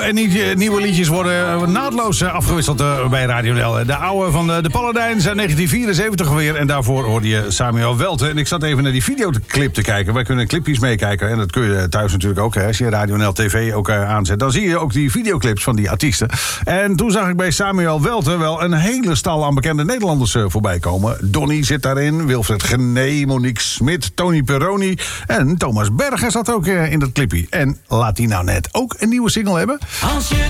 en nieuwe liedjes worden naadloos afgewisseld bij Radio NL. De oude van de Paladijns uit 1974 weer. En daarvoor hoorde je Samuel Welte. En ik zat even naar die videoclip te kijken. Wij kunnen clipjes meekijken. En dat kun je thuis natuurlijk ook. Hè. Als je Radio NL TV ook aanzet, dan zie je ook die videoclips van die artiesten. En toen zag ik bij Samuel Welte wel een hele stal aan bekende Nederlanders voorbij komen. Donnie zit daarin, Wilfred Gené, Monique Smit, Tony Perroni en Thomas Berger zat ook in dat clipje. En laat die nou net ook een nieuwe single hebben.